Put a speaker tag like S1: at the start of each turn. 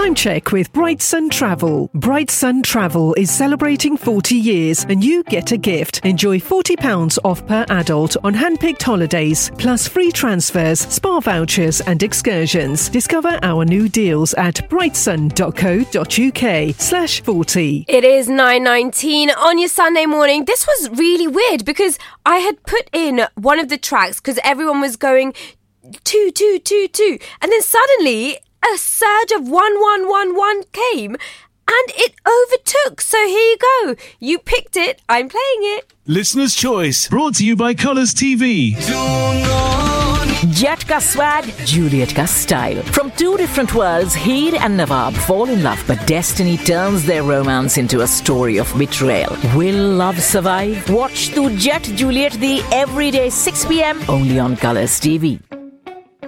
S1: Time check with Bright Sun Travel. Bright Sun Travel is celebrating 40 years and you get a gift. Enjoy £40 off per adult on hand-picked holidays, plus free transfers, spa vouchers and excursions. Discover our new deals at brightsun.co.uk/40.
S2: It is 9:19 on your Sunday morning. This was really weird because I had put in one of the tracks because everyone was going 2, 2, 2, 2. And then suddenly a surge of 1, 1, 1, 1 came and it overtook. So here you go. You picked it. I'm playing it.
S3: Listener's Choice, brought to you by Colours TV.
S4: Jet ka swag, Juliet ka style. From two different worlds, Heer and Nawab fall in love, but destiny turns their romance into a story of betrayal. Will love survive? Watch Tu Jet Juliet the everyday 6 p.m. only on Colours TV.